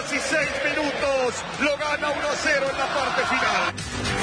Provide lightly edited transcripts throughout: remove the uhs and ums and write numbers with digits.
16 minutos. Lo gana 1-0 en la parte final.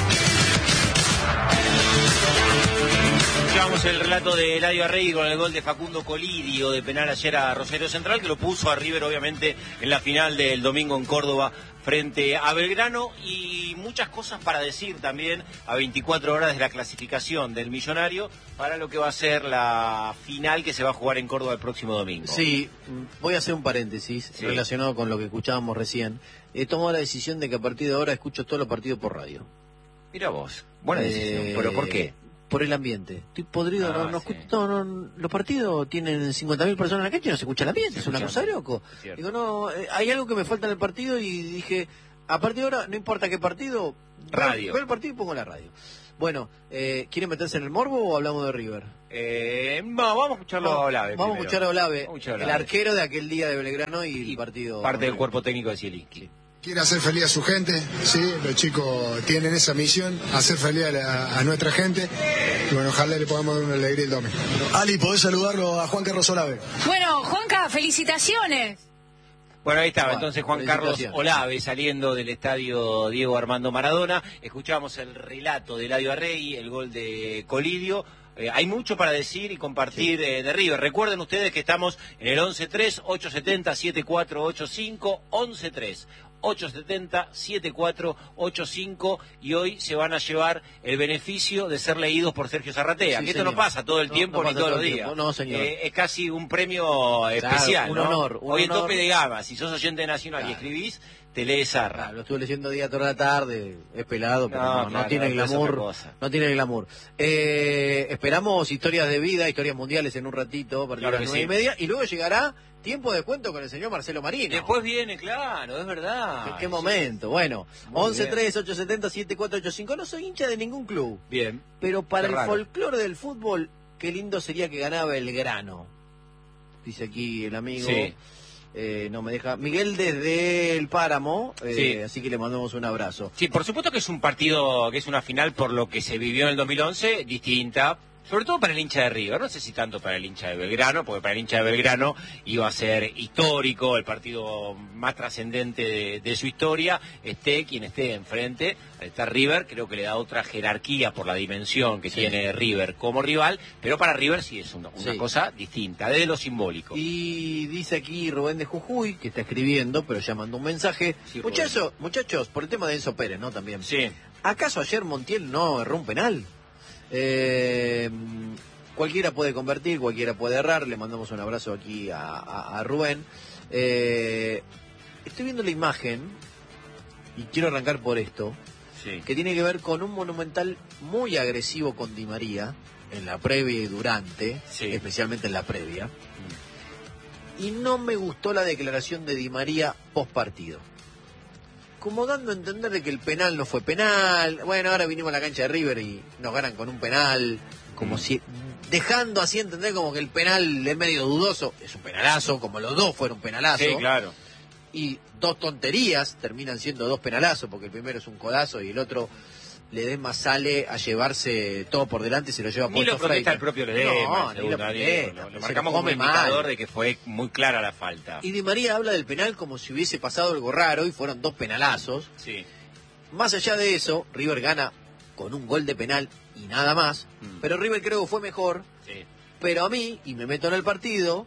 Escuchamos el relato de Eladio Arregui con el gol de Facundo Colidio de penal ayer a Rosario Central, que lo puso a River obviamente en la final del domingo en Córdoba frente a Belgrano, y muchas cosas para decir también a 24 horas de la clasificación del Millonario para lo que va a ser la final que se va a jugar en Córdoba el próximo domingo. Sí, voy a hacer un paréntesis relacionado con lo que escuchábamos recién. He tomado la decisión de que a partir de ahora escucho todos los partidos por radio. Mira vos, buena decisión, pero ¿por qué? Por el ambiente. Estoy podrido, los partidos tienen 50.000 personas en la cancha y no se escucha el ambiente, es una cosa de loco. Digo, no, hay algo que me falta en el partido y dije, a partir de ahora, no importa qué partido, radio. Veo el partido y pongo la radio. Bueno, ¿quieren meterse en el morbo o hablamos de River? No, vamos a escucharlo a Olave. Vamos a escuchar a Olave, el arquero de aquel día de Belgrano y el partido. Parte del cuerpo técnico de Zielinski. Quiere hacer feliz a su gente, sí, los chicos tienen esa misión, hacer feliz a nuestra gente, y bueno, ojalá le podamos dar una alegría el domingo. Ali, ¿podés saludarlo a Juan Carlos Olave? Bueno, Juanca, felicitaciones. Bueno, ahí estaba entonces Juan Carlos Olave saliendo del estadio Diego Armando Maradona. Escuchamos el relato de Eladio Arregui, el gol de Colidio. Hay mucho para decir y compartir de River. Recuerden ustedes que estamos en el 11-3-870-7485, 11-3-870-7485, y hoy se van a llevar el beneficio de ser leídos por Sergio Zarratea, que esto no pasa todo el tiempo ni todos los días. No, señor. Es casi un premio especial, un honor. Hoy en tope de gama, si sos oyente de Nacional y escribís, te lees Zarra. Lo estuve leyendo día toda la tarde, es pelado, pero no tiene glamour. No tiene glamour. Esperamos historias de vida, historias mundiales en un ratito, a partir de las 9:30, y luego llegará tiempo de cuento con el señor Marcelo Marino. Después viene, claro, es verdad. ¿Qué momento? Bueno, 11-3-870-7485. No soy hincha de ningún club. Bien. Pero para el folclore del fútbol, qué lindo sería que ganaba Belgrano. Dice aquí el amigo. Sí. No me deja. Miguel desde el Páramo, así que le mandamos un abrazo. Sí, por supuesto que es un partido, que es una final por lo que se vivió en el 2011, distinta. Sobre todo para el hincha de River, no sé si tanto para el hincha de Belgrano, porque para el hincha de Belgrano iba a ser histórico, el partido más trascendente de su historia, esté quien esté enfrente. Al estar River, creo que le da otra jerarquía por la dimensión que tiene River como rival, pero para River sí es una cosa distinta, desde lo simbólico. Y dice aquí Rubén de Jujuy, que está escribiendo, pero ya mandó un mensaje. Sí, muchachos, por el tema de Enzo Pérez, ¿no? También. Sí. ¿Acaso ayer Montiel no erró un penal? Cualquiera puede convertir, cualquiera puede errar. Le mandamos un abrazo aquí a Rubén. Estoy viendo la imagen y quiero arrancar por esto, que tiene que ver con un Monumental muy agresivo con Di María en la previa y durante, especialmente en la previa, y no me gustó la declaración de Di María post partido, como dando a entender de que el penal no fue penal. Bueno, ahora vinimos a la cancha de River y nos ganan con un penal, como si dejando así entender como que el penal es medio dudoso. Es un penalazo, como los dos fueron penalazos. Sí, claro. Y dos tonterías terminan siendo dos penalazos, porque el primero es un codazo y el otro Ledesma sale a llevarse todo por delante y se lo lleva Ni lo protesta el propio Ledesma. No, lo marcamos como indicador de que fue muy clara la falta. Y Di María habla del penal como si hubiese pasado algo raro y fueron dos penalazos. Sí. Más allá de eso, River gana con un gol de penal y nada más. Pero River creo que fue mejor. Sí. Pero a mí, y me meto en el partido,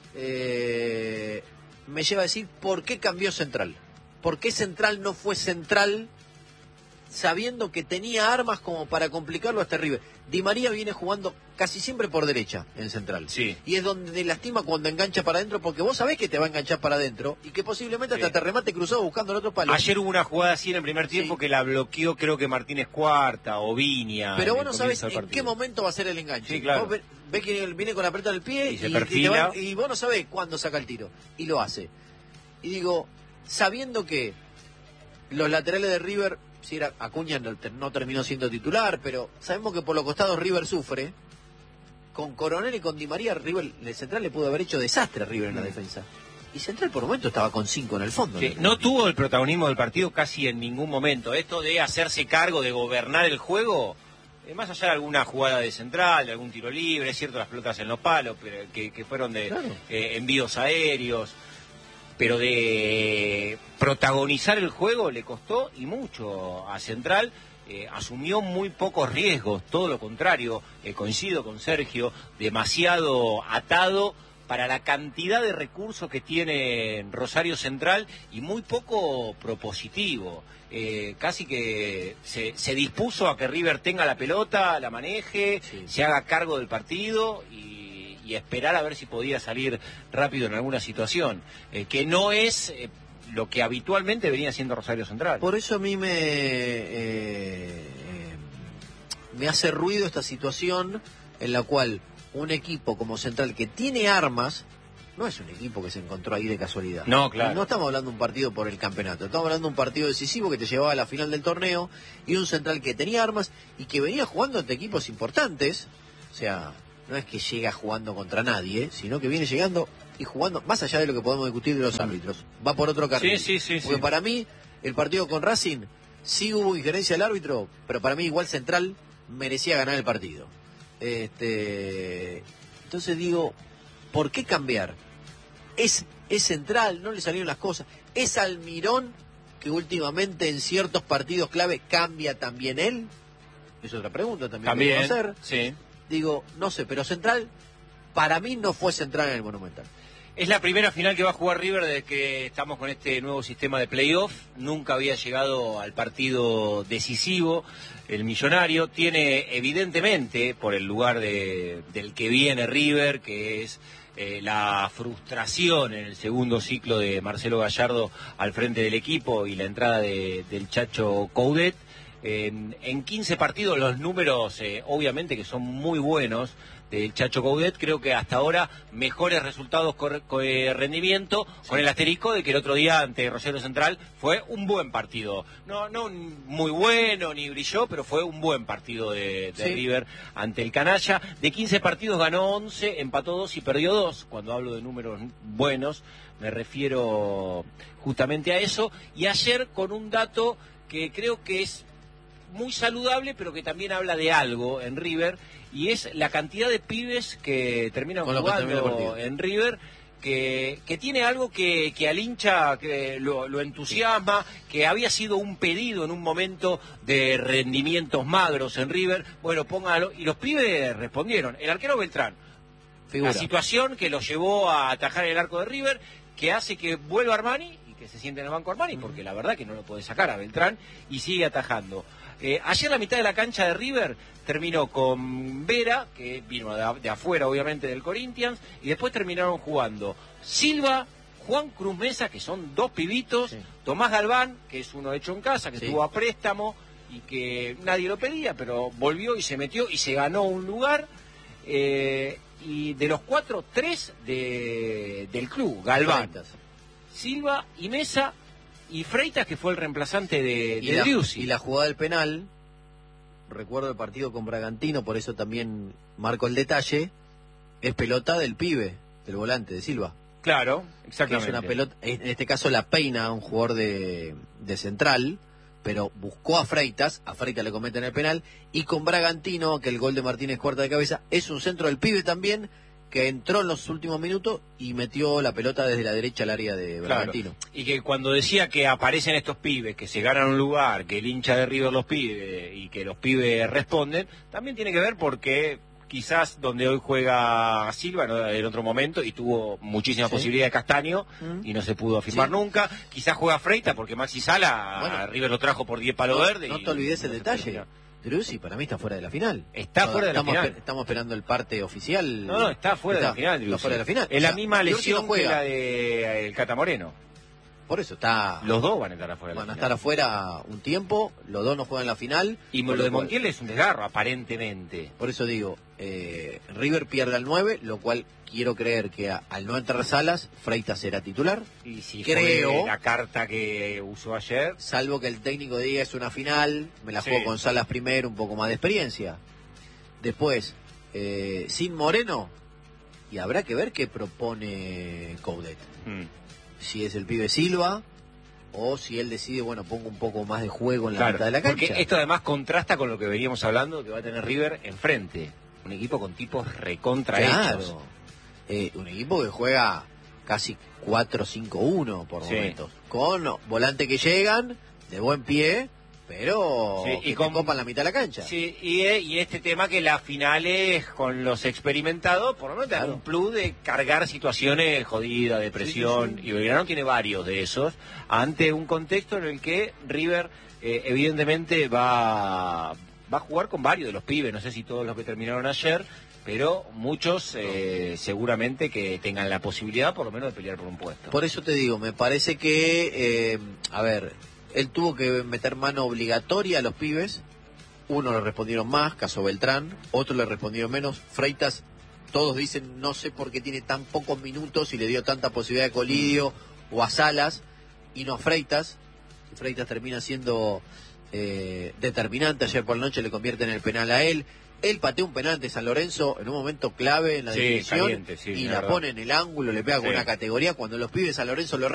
me lleva a decir por qué cambió Central. ¿Por qué Central no fue Central sabiendo que tenía armas como para complicarlo hasta River? Di María viene jugando casi siempre por derecha en Central. Sí. Y es donde lastima cuando engancha para adentro, porque vos sabés que te va a enganchar para adentro y que posiblemente hasta te remate cruzado buscando el otro palo. Ayer hubo una jugada así en el primer tiempo que la bloqueó, creo que Martínez Cuarta o Viña. Pero vos no sabés en qué momento va a ser el enganche. Sí, claro. Vos ves que viene con la pelota del pie y se perfila. Y vos no sabés cuándo saca el tiro. Y lo hace. Y digo, sabiendo que los laterales de River, si era Acuña no terminó siendo titular, pero sabemos que por los costados River sufre. Con Coronel y con Di María, River, el Central le pudo haber hecho desastre a River en la defensa. Y Central por momento estaba con 5 en el fondo. Sí, no tuvo el protagonismo del partido casi en ningún momento. Esto de hacerse cargo, de gobernar el juego, más allá de alguna jugada de Central, de algún tiro libre, es cierto, las pelotas en los palos, pero que fueron de envíos aéreos. pero de protagonizar el juego le costó y mucho a Central. Asumió muy pocos riesgos, todo lo contrario, coincido con Sergio, demasiado atado para la cantidad de recursos que tiene Rosario Central y muy poco propositivo. Casi que se dispuso a que River tenga la pelota, la maneje, se haga cargo del partido y esperar a ver si podía salir rápido en alguna situación, que no es lo que habitualmente venía haciendo Rosario Central. Por eso a mí me hace ruido esta situación en la cual un equipo como Central que tiene armas, no es un equipo que se encontró ahí de casualidad. No, claro. No estamos hablando de un partido por el campeonato, estamos hablando de un partido decisivo que te llevaba a la final del torneo y un Central que tenía armas y que venía jugando ante equipos importantes. O sea, no es que llega jugando contra nadie, sino que viene llegando y jugando, más allá de lo que podemos discutir de los árbitros, va por otro carril. Sí. Porque para mí, el partido con Racing, sí hubo injerencia del árbitro, pero para mí igual Central merecía ganar el partido. Entonces digo, ¿por qué cambiar? Es Central, no le salieron las cosas. Es Almirón, que últimamente en ciertos partidos clave cambia también él. Es otra pregunta también. Que hacer. Sí. Digo, no sé, pero Central, para mí no fue Central en el Monumental. Es la primera final que va a jugar River desde que estamos con este nuevo sistema de playoff. Nunca había llegado al partido decisivo. El Millonario tiene, evidentemente, por el lugar del que viene River, que es la frustración en el segundo ciclo de Marcelo Gallardo al frente del equipo y la entrada del Chacho Coudet. En 15 partidos los números, obviamente que son muy buenos, del Chacho Coudet, creo que hasta ahora mejores resultados rendimiento, con el asterisco de que el otro día ante Rosario Central fue un buen partido. No muy bueno ni brilló, pero fue un buen partido de River ante el Canalla. De 15 partidos ganó 11, empató 2 y perdió 2. Cuando hablo de números buenos me refiero justamente a eso. Y ayer con un dato que creo que es muy saludable, pero que también habla de algo en River, y es la cantidad de pibes que terminan jugando en River, que tiene algo que al hincha que lo entusiasma, que había sido un pedido en un momento de rendimientos magros en River. Bueno, póngalo, y los pibes respondieron. El arquero Beltrán, la situación que lo llevó a atajar el arco de River, que hace que vuelva Armani y que se siente en el banco Armani, porque la verdad que no lo puede sacar a Beltrán, y sigue atajando. Ayer la mitad de la cancha de River terminó con Vera, que vino de afuera obviamente del Corinthians, y después terminaron jugando Silva, Juan Cruz Mesa, que son dos pibitos, Tomás Galván, que es uno hecho en casa, que estuvo a préstamo y que nadie lo pedía, pero volvió y se metió y se ganó un lugar, y de los 4, 3 del club, Galván, Silva y Mesa, y Freitas, que fue el reemplazante de Driussi. Y la jugada del penal, recuerdo el partido con Bragantino, por eso también marco el detalle, es pelota del pibe, del volante, de Silva. Claro, exactamente. Que es una pelota, en este caso la peina un jugador de Central, pero buscó a Freitas le cometen el penal, y con Bragantino, que el gol de Martínez Cuarta de cabeza, es un centro del pibe también, que entró en los últimos minutos y metió la pelota desde la derecha al área de Bragantino. Claro. Y que cuando decía que aparecen estos pibes, que se ganan un lugar, que el hincha de River los pide y que los pibes responden, también tiene que ver porque quizás donde hoy juega Silva, no en otro momento, y tuvo muchísima posibilidad de Castaño, y no se pudo afirmar nunca. Quizás juega Freitas porque Maxi Sala, River lo trajo por 10 palos verdes. No te olvides el detalle. Driussi para mí está fuera de la final. Está fuera de la final. Estamos esperando el parte oficial. No, está fuera de la final, Driussi. Está fuera de la final. Es la misma lesión que la de el Cata Moreno. Por eso está... Los dos van a estar afuera. Van a estar afuera un tiempo, los dos no juegan la final. Y lo de Montiel es un desgarro, aparentemente. Por eso digo, River pierde al 9, lo cual quiero creer que al no entrar Salas, Freitas será titular. Y si creo la carta que usó ayer. Salvo que el técnico diga es una final, me la juego con Salas primero, un poco más de experiencia. Después, sin Moreno, y habrá que ver qué propone Coudet. Si es el pibe Silva o si él decide, bueno, pongo un poco más de juego en la mitad de la cancha. Porque esto además contrasta con lo que veníamos hablando, que va a tener River enfrente. Un equipo con tipos recontra hechos. Un equipo que juega casi 4-5-1 por momentos, con volantes que llegan de buen pie, pero y copan la mitad de la cancha. Sí, y este tema que las finales con los experimentados, por lo menos te dan un plus de cargar situaciones jodidas, de presión, y Belgrano tiene varios de esos, ante un contexto en el que River evidentemente va a jugar con varios de los pibes, no sé si todos los que terminaron ayer, pero muchos seguramente que tengan la posibilidad por lo menos de pelear por un puesto. Por eso te digo, me parece que, él tuvo que meter mano obligatoria a los pibes. Uno le respondieron más, caso Beltrán, otro le respondieron menos. Freitas, todos dicen, no sé por qué tiene tan pocos minutos y le dio tanta posibilidad de Colidio o a Salas, y no a Freitas. Freitas termina siendo determinante. Ayer por la noche le convierten el penal a él. Él patea un penal de San Lorenzo en un momento clave en la definición, caliente, y la pone en el ángulo, le pega con una categoría. Cuando los pibes San Lorenzo lo